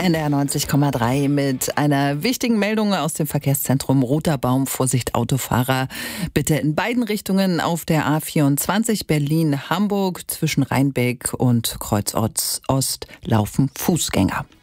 NDR 90,3 mit einer wichtigen Meldung aus dem Verkehrszentrum Roter Baum. Vorsicht, Autofahrer. Bitte in beiden Richtungen auf der A24 Berlin-Hamburg zwischen Rheinbeck und Kreuzort Ost laufen Fußgänger.